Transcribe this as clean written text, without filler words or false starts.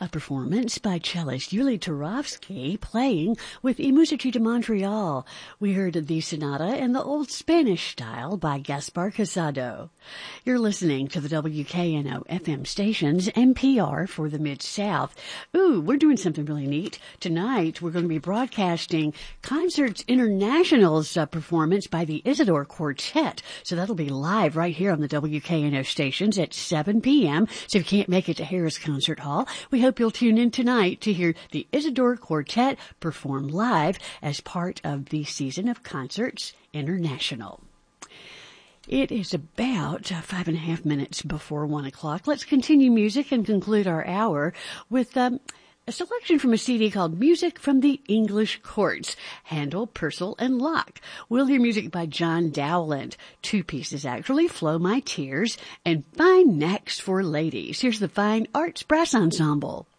A performance by cellist Yuli Turovsky playing with I Musici de Montreal. We heard the sonata in the Old Spanish style by Gaspar Casado. You're listening to the WKNO FM stations, NPR for the Mid-South. Ooh, we're doing something really neat. Tonight, we're going to be broadcasting Concerts International's performance by the Isidore Quartet. So that'll be live right here on the WKNO stations at 7 p.m. So if you can't make it to Harris Concert Hall, we hope you'll tune in tonight to hear the Isidore Quartet perform live as part of the season of Concerts International. It is about 5.5 minutes before 1 o'clock. Let's continue music and conclude our hour with a selection from a CD called Music from the English Courts, Handel, Purcell, and Locke. We'll hear music by John Dowland. 2 pieces, actually, Flow My Tears and Fine Next for Ladies. Here's the Fine Arts Brass Ensemble.